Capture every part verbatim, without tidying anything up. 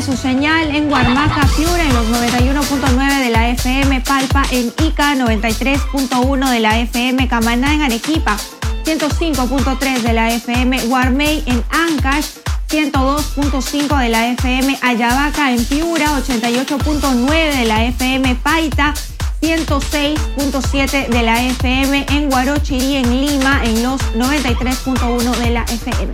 su señal en Huarmaca, Piura, en los noventa y uno punto nueve de la F M, Palpa en Ica, noventa y tres punto uno de la F M, Camaná en Arequipa, ciento cinco punto tres de la F M, Guarmey en Ancash, ciento dos punto cinco de la F M, Ayabaca en Piura, ochenta y ocho punto nueve de la F M, Paita, ciento seis punto siete de la F M, en Huarochirí en Lima, en los noventa y tres punto uno de la F M.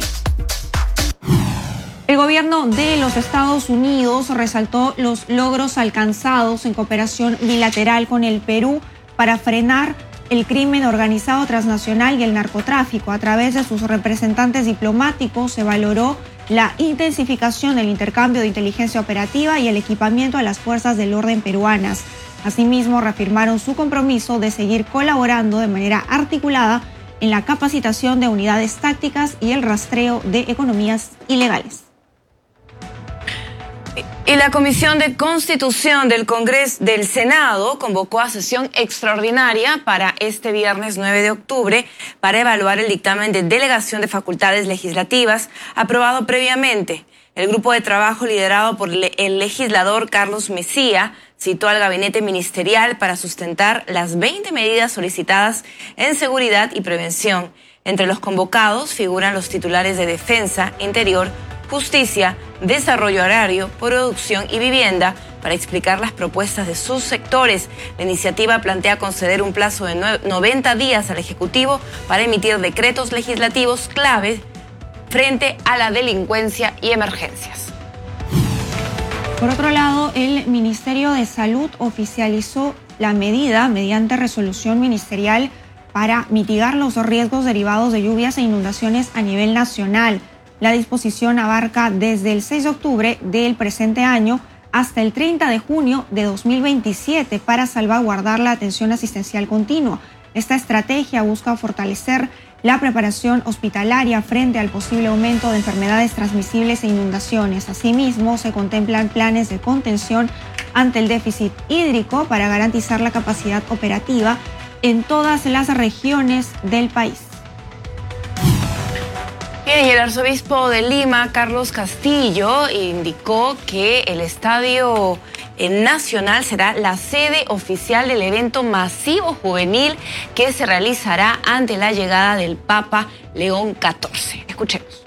El gobierno de los Estados Unidos resaltó los logros alcanzados en cooperación bilateral con el Perú para frenar el crimen organizado transnacional y el narcotráfico. A través de sus representantes diplomáticos se valoró la intensificación del intercambio de inteligencia operativa y el equipamiento a las fuerzas del orden peruanas. Asimismo, reafirmaron su compromiso de seguir colaborando de manera articulada en la capacitación de unidades tácticas y el rastreo de economías ilegales. Y la Comisión de Constitución del Congreso del Senado convocó a sesión extraordinaria para este viernes nueve de octubre para evaluar el dictamen de delegación de facultades legislativas aprobado previamente. El grupo de trabajo liderado por el legislador Carlos Messía citó al gabinete ministerial para sustentar las veinte medidas solicitadas en seguridad y prevención. Entre los convocados figuran los titulares de Defensa, Interior, Justicia, Desarrollo Agrario, Producción y Vivienda para explicar las propuestas de sus sectores. La iniciativa plantea conceder un plazo de noventa días al Ejecutivo para emitir decretos legislativos clave frente a la delincuencia y emergencias. Por otro lado, el Ministerio de Salud oficializó la medida mediante resolución ministerial para mitigar los riesgos derivados de lluvias e inundaciones a nivel nacional. La disposición abarca desde el seis de octubre del presente año hasta el treinta de junio de dos mil veintisiete para salvaguardar la atención asistencial continua. Esta estrategia busca fortalecer la preparación hospitalaria frente al posible aumento de enfermedades transmisibles e inundaciones. Asimismo, se contemplan planes de contención ante el déficit hídrico para garantizar la capacidad operativa en todas las regiones del país. Bien, y el arzobispo de Lima, Carlos Castillo, indicó que el Estadio Nacional será la sede oficial del evento masivo juvenil que se realizará ante la llegada del Papa León catorce. Escuchemos.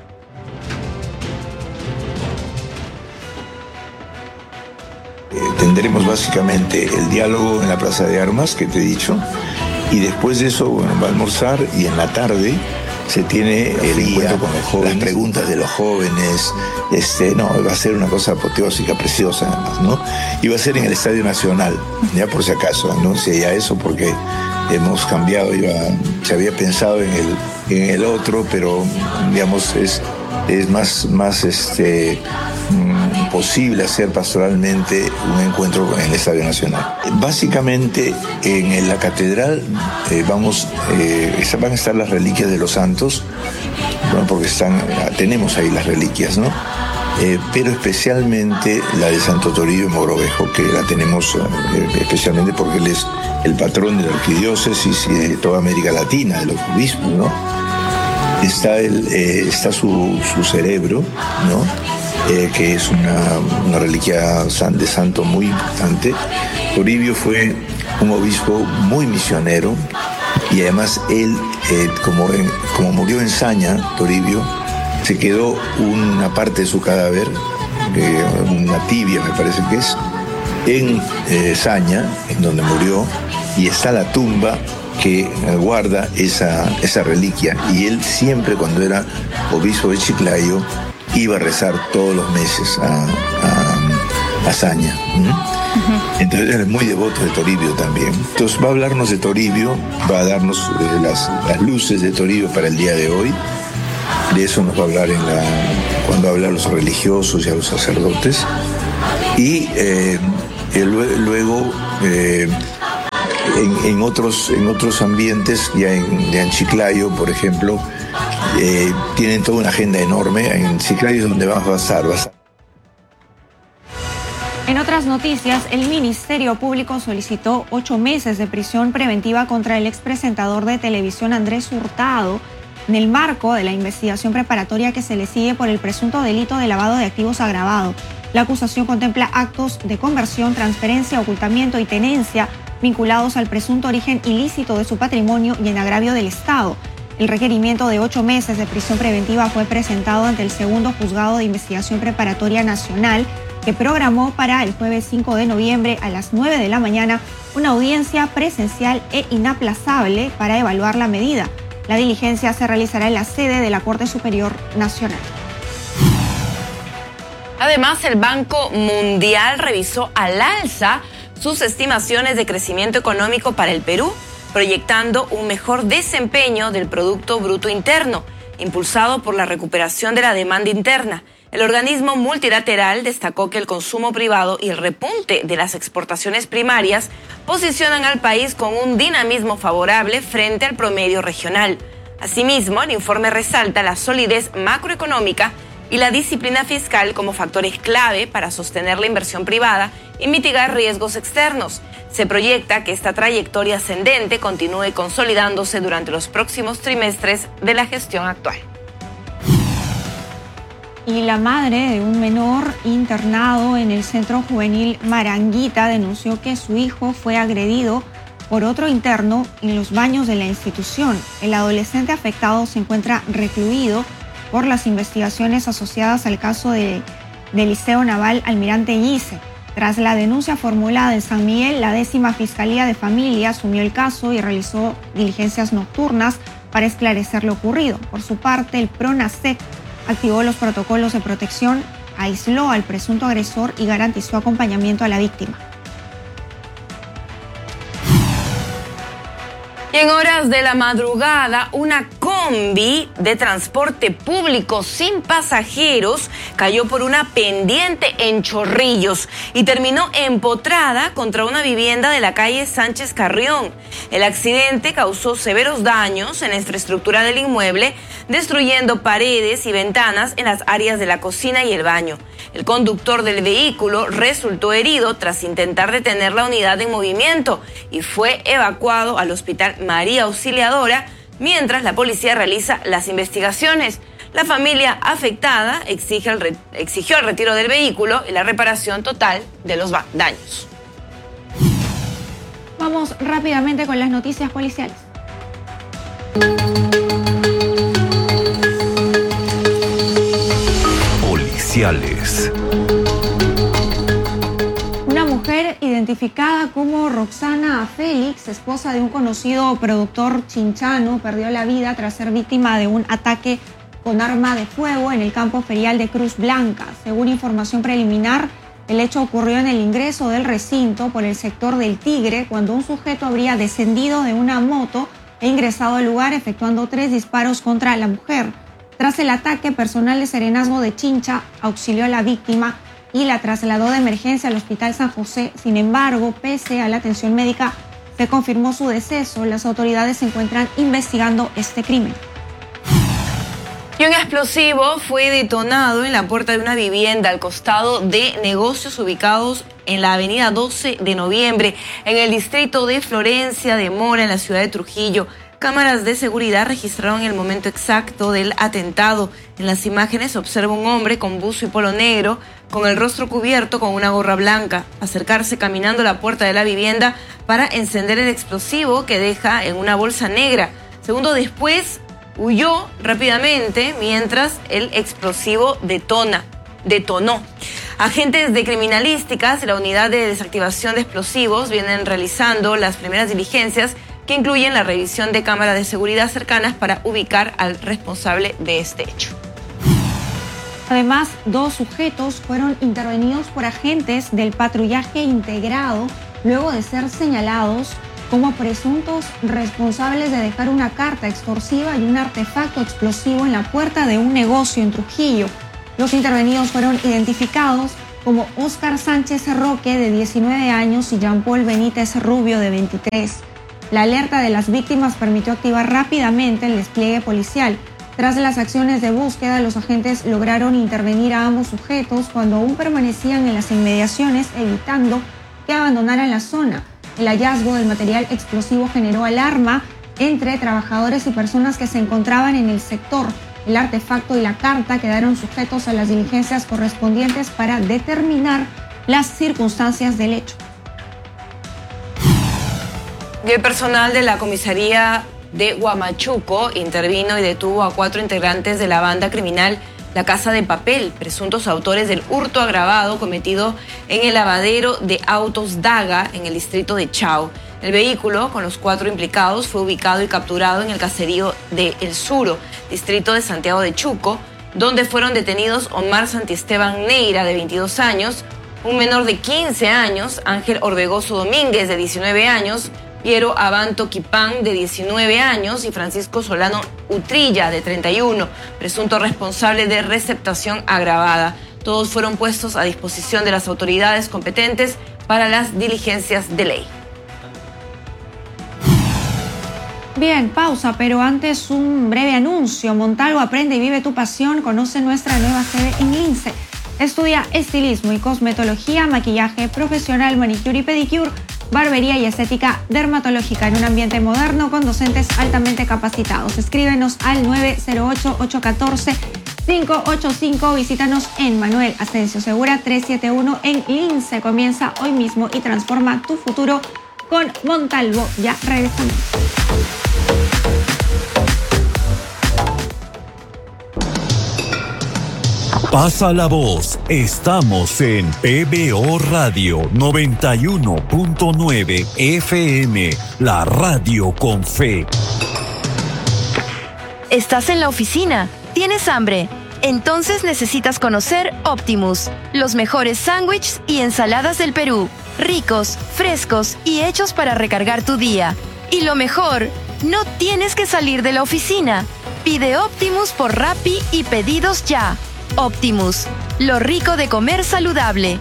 Eh, tendremos básicamente el diálogo en la Plaza de Armas, que te he dicho, y después de eso, bueno, va a almorzar y en la tarde se tiene el encuentro con los jóvenes, las preguntas de los jóvenes. Este, no, va a ser una cosa apoteósica, preciosa además, ¿no? Y va a ser en el Estadio Nacional, ya por si acaso, anuncia eso porque hemos cambiado, iba, se había pensado en el, en el otro, pero digamos es, es más, más este, mm, posible hacer pastoralmente un encuentro en el Estadio Nacional. Básicamente en la catedral eh, vamos, eh, van a estar las reliquias de los santos, bueno, porque están, tenemos ahí las reliquias, ¿no? Eh, pero especialmente la de Santo Toribio Mogrovejo, que la tenemos eh, especialmente porque él es el patrón de la arquidiócesis y de toda América Latina, de los obispos, ¿no? Está, el, eh, está su, su cerebro, ¿no? Eh, que es una, una reliquia de santo muy importante. Toribio fue un obispo muy misionero y además él, eh, como, en, como murió en Saña, Toribio, se quedó una parte de su cadáver, eh, una tibia me parece que es, en eh, Saña, en donde murió, y está la tumba que guarda esa, esa reliquia. Y él siempre, cuando era obispo de Chiclayo, iba a rezar todos los meses a, a, a Saña. ¿Mm? Uh-huh. Entonces era muy devoto de Toribio también. Entonces va a hablarnos de Toribio, va a darnos eh, las, las luces de Toribio para el día de hoy. De eso nos va a hablar en la, cuando habla a los religiosos y a los sacerdotes. Y eh, luego, eh, en, en, otros, en otros ambientes, ya en, ya en Chiclayo, por ejemplo, eh, tienen toda una agenda enorme. En Chiclayo es donde vamos a estar. Va a estar. En otras noticias, el Ministerio Público solicitó ocho meses de prisión preventiva contra el expresentador de televisión Andrés Hurtado, en el marco de la investigación preparatoria que se le sigue por el presunto delito de lavado de activos agravado. La acusación contempla actos de conversión, transferencia, ocultamiento y tenencia vinculados al presunto origen ilícito de su patrimonio y en agravio del Estado. El requerimiento de ocho meses de prisión preventiva fue presentado ante el segundo Juzgado de Investigación Preparatoria Nacional, que programó para el jueves cinco de noviembre a las nueve de la mañana una audiencia presencial e inaplazable para evaluar la medida. La diligencia se realizará en la sede de la Corte Superior Nacional. Además, el Banco Mundial revisó al alza sus estimaciones de crecimiento económico para el Perú, proyectando un mejor desempeño del Producto Bruto Interno, impulsado por la recuperación de la demanda interna. El organismo multilateral destacó que el consumo privado y el repunte de las exportaciones primarias posicionan al país con un dinamismo favorable frente al promedio regional. Asimismo, el informe resalta la solidez macroeconómica y la disciplina fiscal como factores clave para sostener la inversión privada y mitigar riesgos externos. Se proyecta que esta trayectoria ascendente continúe consolidándose durante los próximos trimestres de la gestión actual. Y la madre de un menor internado en el Centro Juvenil Maranguita denunció que su hijo fue agredido por otro interno en los baños de la institución. El adolescente afectado se encuentra recluido por las investigaciones asociadas al caso de, del Liceo Naval Almirante Guise. Tras la denuncia formulada en San Miguel, la décima Fiscalía de Familia asumió el caso y realizó diligencias nocturnas para esclarecer lo ocurrido. Por su parte, el PRONASEC activó los protocolos de protección, aisló al presunto agresor y garantizó acompañamiento a la víctima. Y en horas de la madrugada, una combi de transporte público sin pasajeros cayó por una pendiente en Chorrillos y terminó empotrada contra una vivienda de la calle Sánchez Carrión. El accidente causó severos daños en la infraestructura del inmueble, destruyendo paredes y ventanas en las áreas de la cocina y el baño. El conductor del vehículo resultó herido tras intentar detener la unidad en movimiento y fue evacuado al Hospital María Auxiliadora, mientras la policía realiza las investigaciones. La familia afectada exige el re- exigió el retiro del vehículo y la reparación total de los daños. Vamos rápidamente con las noticias policiales. Policiales. Una mujer identificada como Roxana Félix, esposa de un conocido productor chinchano, perdió la vida tras ser víctima de un ataque con arma de fuego en el campo ferial de Cruz Blanca. Según información preliminar, el hecho ocurrió en el ingreso del recinto por el sector del Tigre, cuando un sujeto habría descendido de una moto e ingresado al lugar efectuando tres disparos contra la mujer. Tras el ataque, personal de Serenazgo de Chincha auxilió a la víctima y la trasladó de emergencia al Hospital San José. Sin embargo, pese a la atención médica, se confirmó su deceso. Las autoridades se encuentran investigando este crimen. Y un explosivo fue detonado en la puerta de una vivienda al costado de negocios ubicados en la avenida doce de noviembre, en el distrito de Florencia de Mora, en la ciudad de Trujillo. Cámaras de seguridad registraron el momento exacto del atentado. En las imágenes se observa un hombre con buzo y polo negro, con el rostro cubierto con una gorra blanca, acercarse caminando a la puerta de la vivienda para encender el explosivo que deja en una bolsa negra. Segundo después, huyó rápidamente mientras el explosivo detona, detonó. Agentes de criminalísticas y la unidad de desactivación de explosivos vienen realizando las primeras diligencias que incluyen la revisión de cámaras de seguridad cercanas para ubicar al responsable de este hecho. Además, dos sujetos fueron intervenidos por agentes del patrullaje integrado luego de ser señalados como presuntos responsables de dejar una carta extorsiva y un artefacto explosivo en la puerta de un negocio en Trujillo. Los intervenidos fueron identificados como Óscar Sánchez Roque, de diecinueve años, y Jean Paul Benítez Rubio, de veintitrés. La alerta de las víctimas permitió activar rápidamente el despliegue policial. Tras las acciones de búsqueda, los agentes lograron intervenir a ambos sujetos cuando aún permanecían en las inmediaciones, evitando que abandonaran la zona. El hallazgo del material explosivo generó alarma entre trabajadores y personas que se encontraban en el sector. El artefacto y la carta quedaron sujetos a las diligencias correspondientes para determinar las circunstancias del hecho. Y el personal de la comisaría de Huamachuco intervino y detuvo a cuatro integrantes de la banda criminal La Casa de Papel, presuntos autores del hurto agravado cometido en el lavadero de autos Daga en el distrito de Chao. El vehículo con los cuatro implicados fue ubicado y capturado en el caserío de El Suro, distrito de Santiago de Chuco, donde fueron detenidos Omar Santiesteban Neira, de veintidós años, un menor de quince años, Ángel Orbegoso Domínguez, de diecinueve años, Piero Abanto Quipán, de diecinueve años, y Francisco Solano Utrilla, de treinta y uno, presunto responsable de receptación agravada. Todos fueron puestos a disposición de las autoridades competentes para las diligencias de ley. Bien, pausa, pero antes un breve anuncio. Montalvo, aprende y vive tu pasión. Conoce nuestra nueva sede en Lince. Estudia estilismo y cosmetología, maquillaje profesional, manicure y pedicure, barbería y estética dermatológica en un ambiente moderno con docentes altamente capacitados. Escríbenos al nueve cero ocho, ocho uno cuatro, cinco ocho cinco. Visítanos en Manuel Asensio Segura trescientos setenta y uno en Lince. Comienza hoy mismo y transforma tu futuro con Montalvo. Ya regresamos. Pasa la voz, estamos en P B O Radio noventa y uno punto nueve F M, la radio con fe. ¿Estás en la oficina? ¿Tienes hambre? Entonces necesitas conocer Optimus, los mejores sándwiches y ensaladas del Perú, ricos, frescos y hechos para recargar tu día. Y lo mejor, no tienes que salir de la oficina. Pide Optimus por Rappi y pedidos ya. Optimus, lo rico de comer saludable.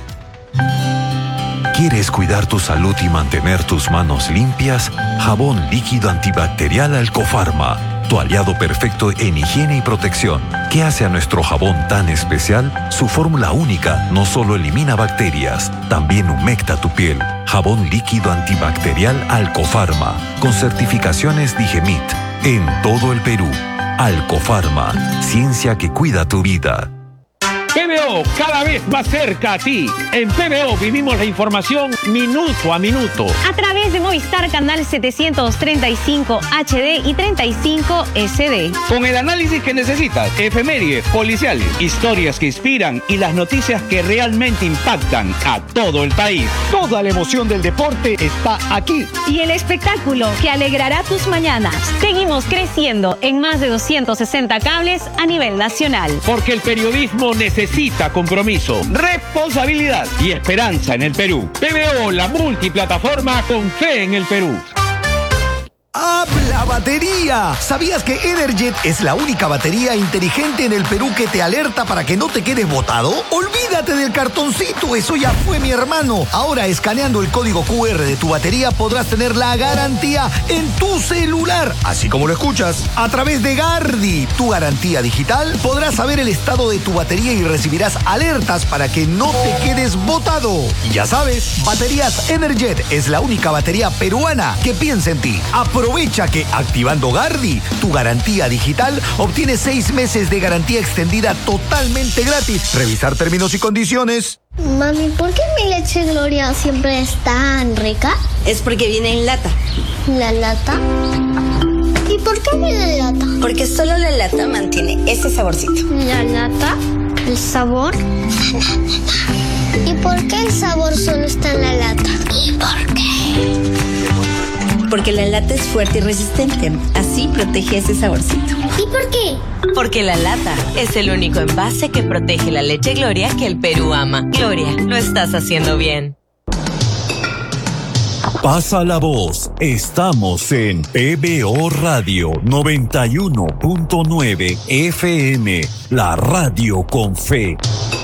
¿Quieres cuidar tu salud y mantener tus manos limpias? Jabón líquido antibacterial Alcofarma, tu aliado perfecto en higiene y protección. ¿Qué hace a nuestro jabón tan especial? Su fórmula única no solo elimina bacterias, también humecta tu piel. Jabón líquido antibacterial Alcofarma, con certificaciones Digemit, en todo el Perú. Alcofarma, ciencia que cuida tu vida. P B O, cada vez más cerca a ti. En P B O vivimos la información minuto a minuto. A través de Movistar Canal setecientos treinta y cinco H D y treinta y cinco S D. Con el análisis que necesitas, efemérides, policiales, historias que inspiran y las noticias que realmente impactan a todo el país. Toda la emoción del deporte está aquí. Y el espectáculo que alegrará tus mañanas. Seguimos creciendo en más de doscientos sesenta cables a nivel nacional. Porque el periodismo necesita Necesita compromiso, responsabilidad y esperanza en el Perú. P B O, la multiplataforma con fe en el Perú. ¡Habla batería! ¿Sabías que Energet es la única batería inteligente en el Perú que te alerta para que no te quedes botado? ¡Olvídate del cartoncito! ¡Eso ya fue, mi hermano! Ahora, escaneando el código Q R de tu batería, podrás tener la garantía en tu celular. Así como lo escuchas, a través de Gardi, tu garantía digital, podrás saber el estado de tu batería y recibirás alertas para que no te quedes botado. Y ya sabes, Baterías Energet es la única batería peruana que piensa en ti. Aprovecha que activando Gardi, tu garantía digital, obtienes seis meses de garantía extendida totalmente gratis. Revisar términos y condiciones. Mami, ¿por qué mi leche Gloria siempre es tan rica? Es porque viene en lata. ¿La lata? ¿Y por qué viene en lata? Porque solo la lata mantiene ese saborcito. ¿La lata? ¿El sabor? ¿Y por qué el sabor solo está en la lata? ¿Y por qué? Porque la lata es fuerte y resistente. Así protege ese saborcito. ¿Y por qué? Porque la lata es el único envase que protege la leche Gloria que el Perú ama. Gloria, lo estás haciendo bien. Pasa la voz, estamos en P B O Radio noventa y uno punto nueve F M, la radio con fe.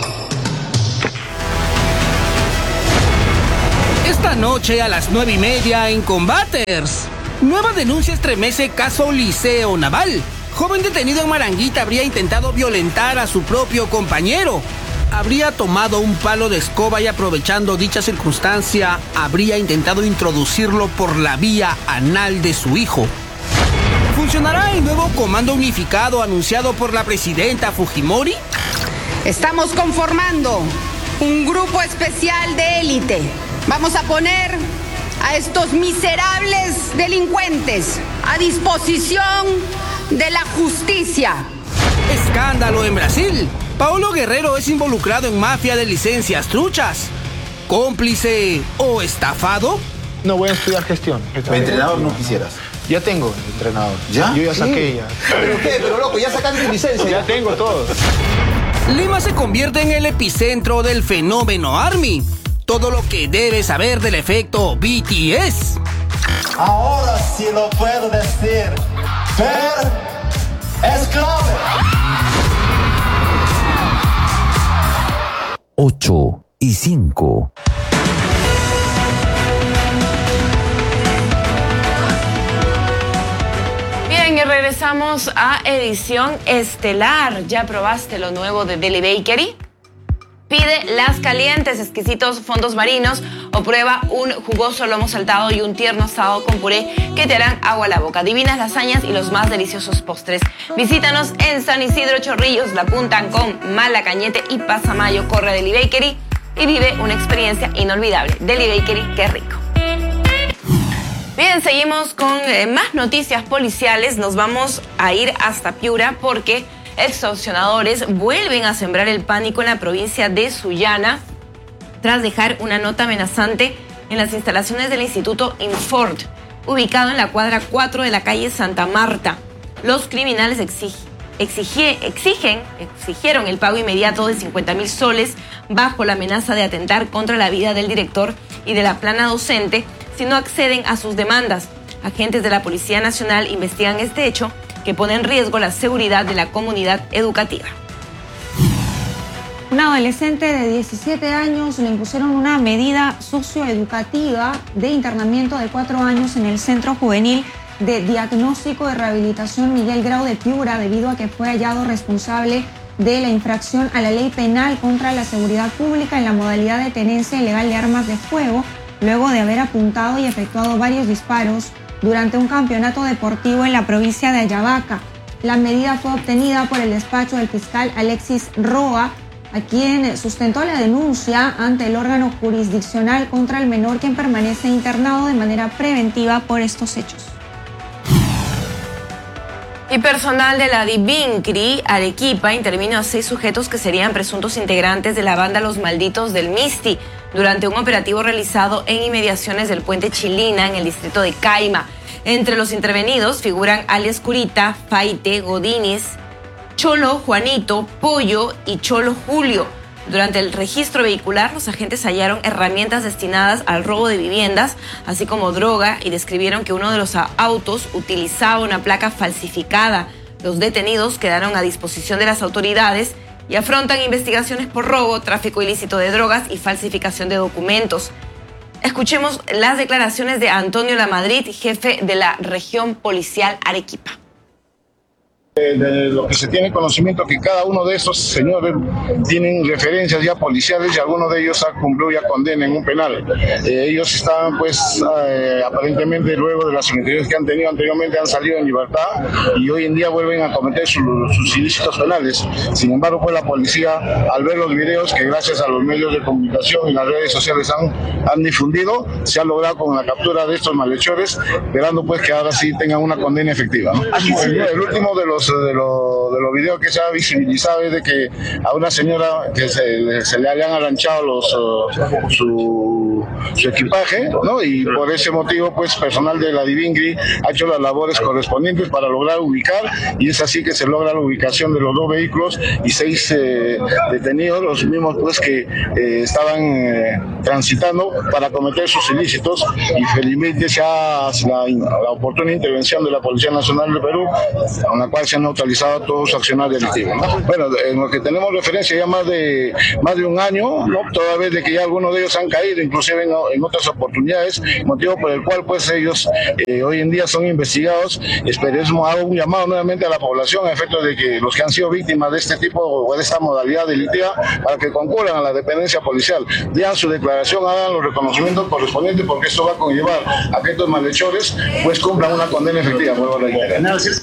Esta noche a las nueve y media en Combaters. Nueva denuncia estremece caso Liceo Naval. Joven detenido en Maranguita habría intentado violentar a su propio compañero. Habría tomado un palo de escoba y aprovechando dicha circunstancia, habría intentado introducirlo por la vía anal de su hijo. ¿Funcionará el nuevo comando unificado anunciado por la presidenta Fujimori? Estamos conformando un grupo especial de élite. Vamos a poner a estos miserables delincuentes a disposición de la justicia. Escándalo en Brasil. Paulo Guerrero es involucrado en mafia de licencias truchas. ¿Cómplice o estafado? No, voy a estudiar gestión. ¿Entrenador no quisieras? Ya tengo entrenador. ¿Ya? Yo ya ¿Sí? saqué ya. ¿Pero qué? Pero loco, ya sacaste tu licencia. Ya tengo todo. Lima se convierte en el epicentro del fenómeno ARMY. Todo lo que debes saber del efecto B T S. Ahora sí lo puedo decir. Fer es clave. ocho y cinco. Bien, y regresamos a edición estelar. ¿Ya probaste lo nuevo de Deli Bakery? Pide las calientes, exquisitos fondos marinos o prueba un jugoso lomo saltado y un tierno asado con puré que te harán agua a la boca. Divinas lasañas y los más deliciosos postres. Visítanos en San Isidro Chorrillos, La Punta, Ancón, Malacañete y Pasamayo. Corre a Deli Bakery y vive una experiencia inolvidable. Deli Bakery, qué rico. Bien, seguimos con eh, más noticias policiales. Nos vamos a ir hasta Piura porque extorsionadores vuelven a sembrar el pánico en la provincia de Sullana tras dejar una nota amenazante en las instalaciones del Instituto Infort, ubicado en la cuadra cuatro de la calle Santa Marta. Los criminales exig, exigí, exigen, exigieron el pago inmediato de cincuenta mil soles bajo la amenaza de atentar contra la vida del director y de la plana docente si no acceden a sus demandas. Agentes de la Policía Nacional investigan este hecho que pone en riesgo la seguridad de la comunidad educativa. Un adolescente de diecisiete años le impusieron una medida socioeducativa de internamiento de cuatro años en el Centro Juvenil de Diagnóstico de Rehabilitación Miguel Grau de Piura debido a que fue hallado responsable de la infracción a la ley penal contra la seguridad pública en la modalidad de tenencia ilegal de armas de fuego, luego de haber apuntado y efectuado varios disparos durante un campeonato deportivo en la provincia de Ayabaca. La medida fue obtenida por el despacho del fiscal Alexis Roa, a quien sustentó la denuncia ante el órgano jurisdiccional contra el menor, quien permanece internado de manera preventiva por estos hechos. Y personal de la Divincri Arequipa intervino a seis sujetos que serían presuntos integrantes de la banda Los Malditos del Misti durante un operativo realizado en inmediaciones del puente Chilina en el distrito de Caima. Entre los intervenidos figuran alias Curita, Faite, Godínez, Cholo Juanito, Pollo y Cholo Julio. Durante el registro vehicular, los agentes hallaron herramientas destinadas al robo de viviendas, así como droga, y describieron que uno de los autos utilizaba una placa falsificada. Los detenidos quedaron a disposición de las autoridades y afrontan investigaciones por robo, tráfico ilícito de drogas y falsificación de documentos. Escuchemos las declaraciones de Antonio Lamadrid, jefe de la región policial Arequipa. De lo que se tiene conocimiento que cada uno de estos señores tienen referencias ya policiales y algunos de ellos han cumplido ya condena en un penal. Eh, ellos estaban pues eh, aparentemente luego de las investigaciones que han tenido anteriormente han salido en libertad y hoy en día vuelven a cometer su, sus ilícitos penales. Sin embargo pues la policía al ver los videos que gracias a los medios de comunicación y las redes sociales han, han difundido, se ha logrado con la captura de estos malhechores, esperando pues que ahora sí tengan una condena efectiva, ¿no? El, el último de los de los de los videos que se ha visibilizado es de que a una señora que se, se le habían arranchado los uh, su, su equipaje, ¿no? Y por ese motivo pues personal de la Divingri ha hecho las labores correspondientes para lograr ubicar, y es así que se logra la ubicación de los dos vehículos y seis eh, detenidos, los mismos pues que eh, estaban eh, transitando para cometer sus ilícitos, y felizmente se ha la, la oportuna intervención de la Policía Nacional de Perú, con la cual se han neutralizado todos sus accionarios delictivos, ¿no? Bueno, en lo que tenemos referencia ya más de más de un año, ¿no? Toda vez de que ya algunos de ellos han caído, inclusive se ven en otras oportunidades, motivo por el cual pues ellos eh, hoy en día son investigados. Esperemos, hago un llamado nuevamente a la población a efectos de que los que han sido víctimas de este tipo o de esta modalidad delictiva, para que concurran a la dependencia policial, digan su declaración, hagan los reconocimientos correspondientes, porque esto va a conllevar a que estos malhechores pues cumplan una condena efectiva. Vuelvo a reiterar.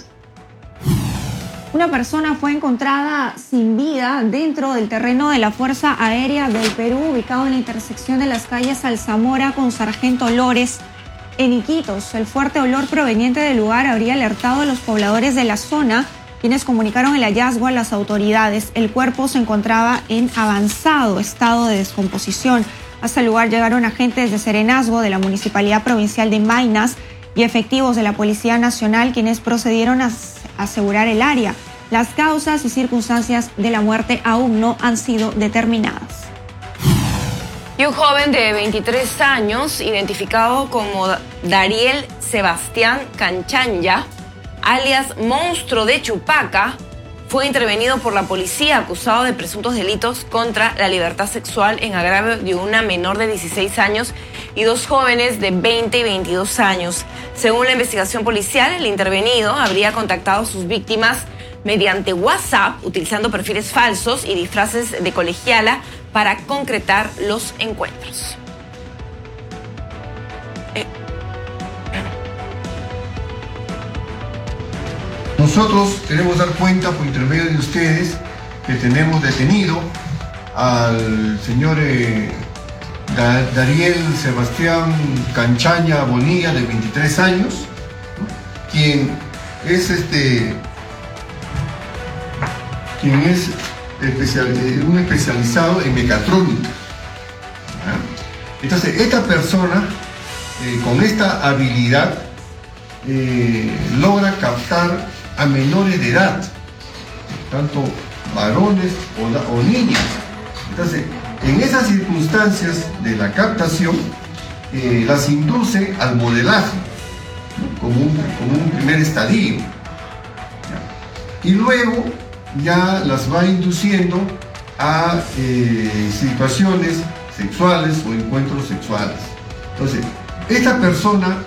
Una persona fue encontrada sin vida dentro del terreno de la Fuerza Aérea del Perú, ubicado en la intersección de las calles Alzamora con Sargento Lores, en Iquitos. El fuerte olor proveniente del lugar habría alertado a los pobladores de la zona, quienes comunicaron el hallazgo a las autoridades. El cuerpo se encontraba en avanzado estado de descomposición. Hasta el lugar llegaron agentes de Serenazgo de la Municipalidad Provincial de Maynas y efectivos de la Policía Nacional, quienes procedieron a asegurar el área. Las causas y circunstancias de la muerte aún no han sido determinadas. Y un joven de veintitrés años, identificado como Dariel Sebastián Canchanya, alias Monstruo de Chupaca, fue intervenido por la policía acusado de presuntos delitos contra la libertad sexual en agravio de una menor de dieciséis años y dos jóvenes de veinte y veintidós años. Según la investigación policial, el intervenido habría contactado a sus víctimas mediante WhatsApp, utilizando perfiles falsos y disfraces de colegiala para concretar los encuentros. Eh. Nosotros queremos dar cuenta por intermedio de ustedes que tenemos detenido al señor eh, da, Dariel Sebastián Canchanya Bonilla, de veintitrés años, ¿no? quien es este quien es especial, un especializado en mecatrónica. ¿Ya? Entonces, esta persona eh, con esta habilidad eh, logra captar a menores de edad, tanto varones o, o niñas. Entonces, en esas circunstancias de la captación, eh, las induce al modelaje, ¿no? como, un, como un primer estadio. ¿Ya? Y luego ya las va induciendo a eh, situaciones sexuales o encuentros sexuales. Entonces, esta persona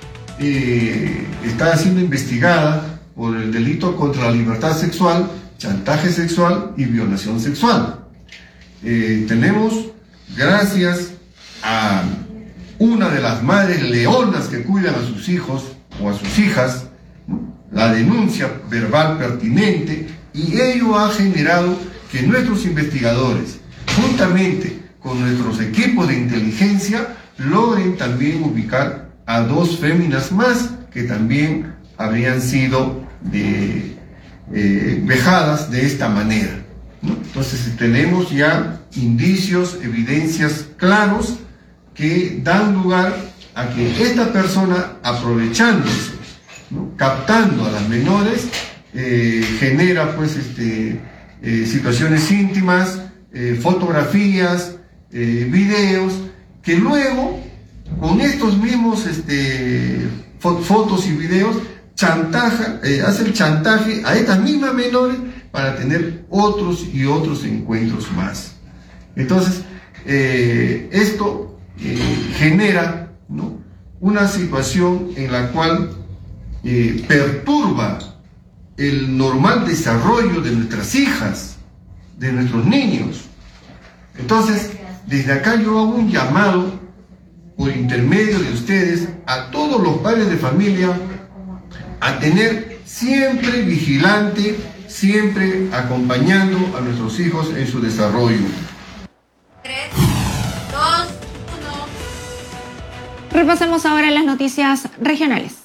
eh, está siendo investigada por el delito contra la libertad sexual, chantaje sexual y violación sexual. Eh, tenemos, gracias a una de las madres leonas que cuidan a sus hijos o a sus hijas, ¿no? la denuncia verbal pertinente, y ello ha generado que nuestros investigadores, juntamente con nuestros equipos de inteligencia, logren también ubicar a dos féminas más que también habrían sido de, eh, vejadas de esta manera, ¿no? Entonces tenemos ya indicios, evidencias claros que dan lugar a que esta persona, aprovechándose, ¿no? captando a las menores, eh, genera pues este, eh, situaciones íntimas, eh, fotografías, eh, videos, que luego con estos mismos este, fotos y videos chantaja, eh, hace el chantaje a estas mismas menores para tener otros y otros encuentros más. Entonces, eh, esto eh, genera, ¿no? una situación en la cual eh, perturba el normal desarrollo de nuestras hijas, de nuestros niños. Entonces, desde acá yo hago un llamado por intermedio de ustedes a todos los padres de familia a tener siempre vigilante, siempre acompañando a nuestros hijos en su desarrollo. tres, dos, uno. Repasemos ahora las noticias regionales.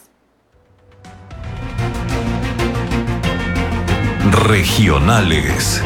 Regionales.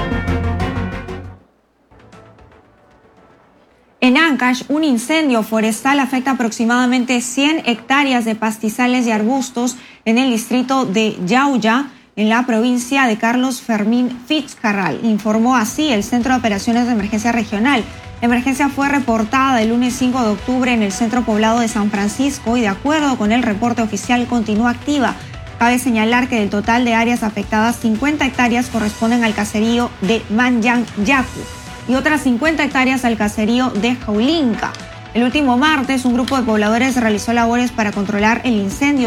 En Ancash, un incendio forestal afecta aproximadamente cien hectáreas de pastizales y arbustos en el distrito de Yauya, en la provincia de Carlos Fermín Fitzcarral, informó así el Centro de Operaciones de Emergencia Regional. La emergencia fue reportada el lunes cinco de octubre en el centro poblado de San Francisco y, de acuerdo con el reporte oficial, continúa activa. Cabe señalar que del total de áreas afectadas, cincuenta hectáreas corresponden al caserío de Manyan Yacu y otras cincuenta hectáreas al caserío de Jaulinca. El último martes, un grupo de pobladores realizó labores para controlar el incendio